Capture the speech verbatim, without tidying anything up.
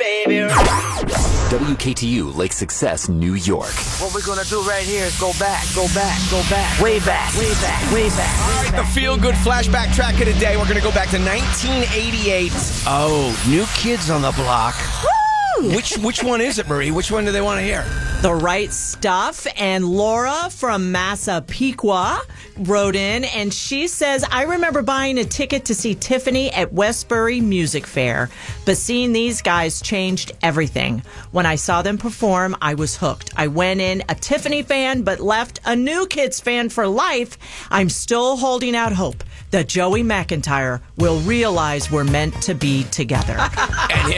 baby. W K T U Lake Success, New York. What we're going to do right here is go back, go back, go back, way back, way back, way back. All right, the feel-good flashback track of the day. We're going to go back to nineteen eighty-eight. Oh, New Kids on the Block. Which which one is it, Marie? Which one do they want to hear? The Right Stuff. And Laura from Massapequa wrote in, and she says, I remember buying a ticket to see Tiffany at Westbury Music Fair, but seeing these guys changed everything. When I saw them perform, I was hooked. I went in a Tiffany fan, but left a New Kids fan for life. I'm still holding out hope that Joey McIntyre will realize we're meant to be together. And